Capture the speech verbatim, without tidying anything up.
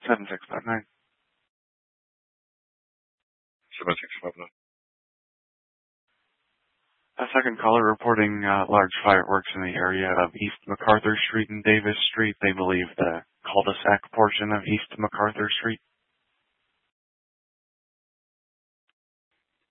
seven six five nine. seven six five nine. A second caller reporting uh, large fireworks in the area of East MacArthur Street and Davis Street. They believe the cul-de-sac portion of East MacArthur Street.